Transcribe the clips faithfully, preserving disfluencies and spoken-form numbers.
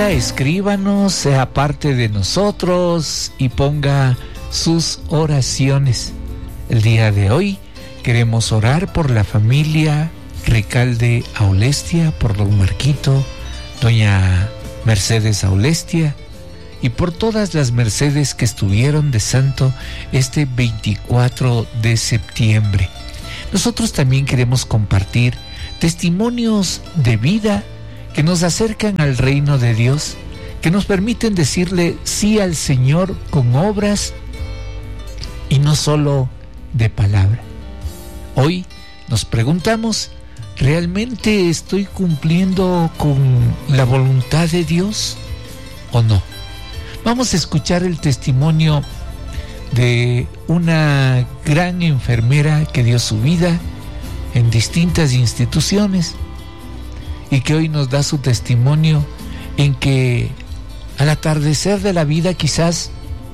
comparta, escríbanos, sea parte de nosotros y ponga sus oraciones. El día de hoy queremos orar por la familia Recalde Aulestia, por don Marquito, doña Mercedes Aulestia y por todas las Mercedes que estuvieron de santo este veinticuatro de septiembre. Nosotros también queremos compartir testimonios de vida que nos acercan al reino de Dios, que nos permiten decirle sí al Señor con obras y no solo de palabra. Hoy nos preguntamos, ¿realmente estoy cumpliendo con la voluntad de Dios o no? Vamos a escuchar el testimonio de una gran enfermera que dio su vida en distintas instituciones y que hoy nos da su testimonio en que al atardecer de la vida quizás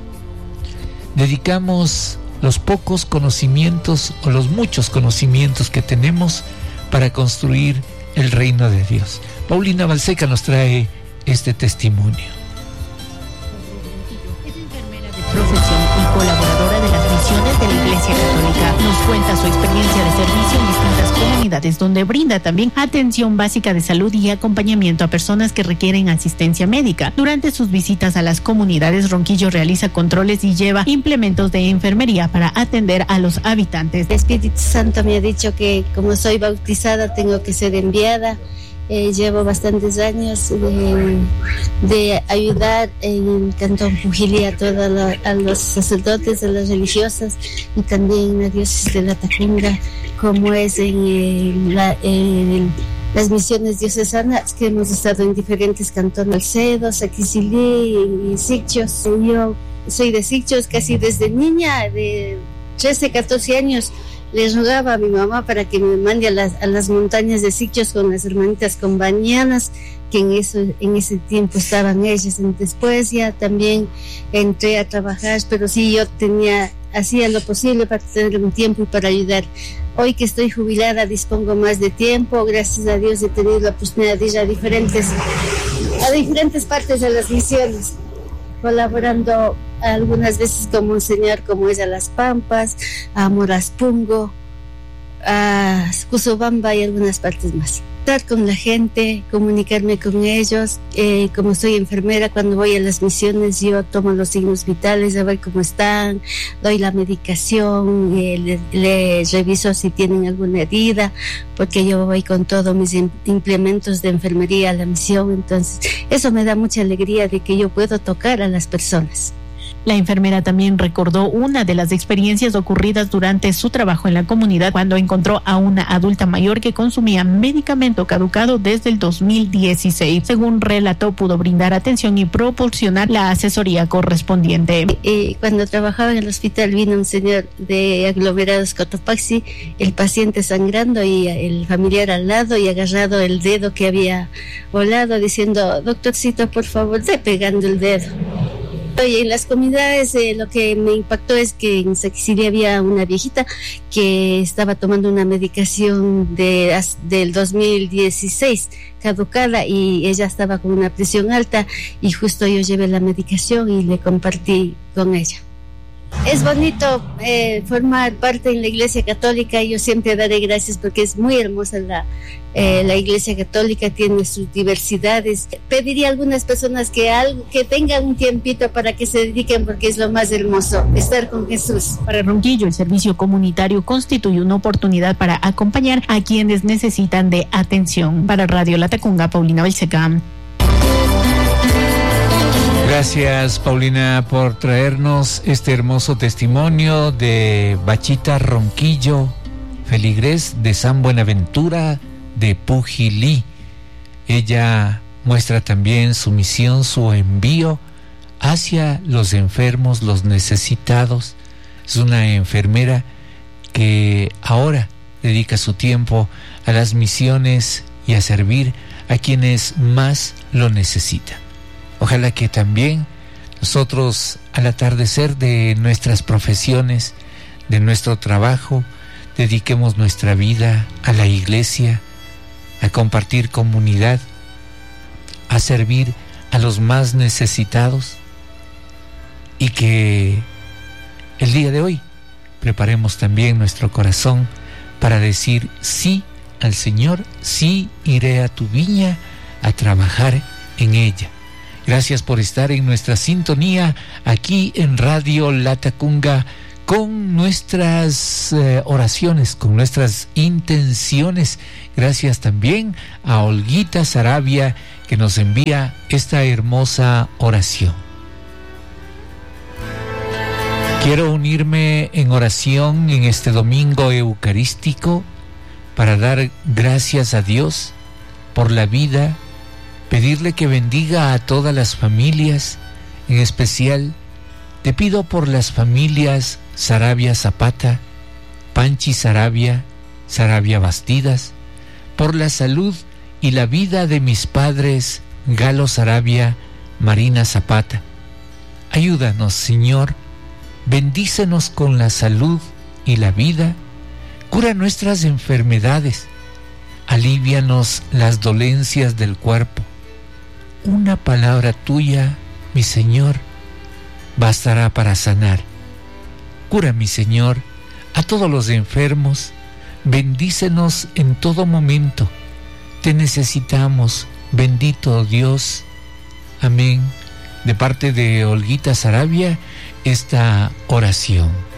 dedicamos los pocos conocimientos o los muchos conocimientos que tenemos para construir el reino de Dios. Paulina Balseca nos trae este testimonio. Es enfermera de profesión y colaboradora de las misiones de la Iglesia Católica. Nos cuenta su experiencia de servicio en distintas comunidades, donde brinda también atención básica de salud y acompañamiento a personas que requieren asistencia médica. Durante sus visitas a las comunidades, Ronquillo realiza controles y lleva implementos de enfermería para atender a los habitantes. El Espíritu Santo me ha dicho que como soy bautizada tengo que ser enviada. Eh, llevo bastantes años de, de ayudar en el Cantón Pujilí a todos la, a los sacerdotes, a las religiosas y también en la diócesis de La Tacunga, como es en, en, la, en las misiones diocesanas que hemos estado en diferentes cantones, Salcedo, Saquicilí y Sicchos. Yo soy de Sicchos casi desde niña, de trece, catorce años. Les rogaba a mi mamá para que me mande a las, a las montañas de Sicchos con las hermanitas combanianas, que en, eso, en ese tiempo estaban ellas. Después ya también entré a trabajar, pero sí yo tenía, hacía lo posible para tener un tiempo y para ayudar. Hoy que estoy jubilada dispongo más de tiempo, gracias a Dios he tenido la oportunidad de ir a diferentes, a diferentes partes de las misiones, colaborando algunas veces con Monseñor, como es a Las Pampas, a Moraspungo, a Cuzobamba y algunas partes más. Estar con la gente, comunicarme con ellos. Eh, como soy enfermera, cuando voy a las misiones yo tomo los signos vitales, a ver cómo están, doy la medicación, eh, le, le reviso si tienen alguna herida, porque yo voy con todos mis implementos de enfermería a la misión. Entonces eso me da mucha alegría de que yo puedo tocar a las personas. La enfermera también recordó una de las experiencias ocurridas durante su trabajo en la comunidad cuando encontró a una adulta mayor que consumía medicamento caducado desde el dos mil dieciséis. Según relató, pudo brindar atención y proporcionar la asesoría correspondiente. Eh, cuando trabajaba en el hospital vino un señor de aglomerados Cotopaxi, el paciente sangrando y el familiar al lado y agarrado el dedo que había volado diciendo: doctorcito, por favor, ve pegando el dedo. Y en las comunidades eh, lo que me impactó es que en Saquicilí había una viejita que estaba tomando una medicación de, del dos mil dieciséis caducada y ella estaba con una presión alta y justo yo llevé la medicación y le compartí con ella. Es bonito eh, formar parte en la Iglesia Católica. Yo siempre daré gracias porque es muy hermosa la, eh, la Iglesia Católica, tiene sus diversidades. Pediría a algunas personas que, algo, que tengan un tiempito para que se dediquen, porque es lo más hermoso, estar con Jesús. Para Ronquillo, el servicio comunitario constituye una oportunidad para acompañar a quienes necesitan de atención. Para Radio La Tacunga, Paulina Balseca. Gracias, Paulina, por traernos este hermoso testimonio de Bachita Ronquillo, feligrés de San Buenaventura de Pujilí. Ella muestra también su misión, su envío hacia los enfermos, los necesitados. Es una enfermera que ahora dedica su tiempo a las misiones y a servir a quienes más lo necesitan. Ojalá que también nosotros, al atardecer de nuestras profesiones, de nuestro trabajo, dediquemos nuestra vida a la iglesia, a compartir comunidad, a servir a los más necesitados, y que el día de hoy preparemos también nuestro corazón para decir sí al Señor, sí iré a tu viña a trabajar en ella. Gracias por estar en nuestra sintonía aquí en Radio Latacunga con nuestras eh, oraciones, con nuestras intenciones. Gracias también a Olguita Sarabia, que nos envía esta hermosa oración. Quiero unirme en oración en este domingo eucarístico para dar gracias a Dios por la vida, pedirle que bendiga a todas las familias, en especial te pido por las familias Sarabia Zapata, Panchi Sarabia, Sarabia Bastidas, por la salud y la vida de mis padres Galo Sarabia, Marina Zapata. Ayúdanos, Señor, bendícenos con la salud y la vida, cura nuestras enfermedades, alívianos las dolencias del cuerpo. Una palabra tuya, mi Señor, bastará para sanar. Cura, mi Señor, a todos los enfermos, bendícenos en todo momento. Te necesitamos, bendito Dios. Amén. De parte de Olguita Sarabia, esta oración.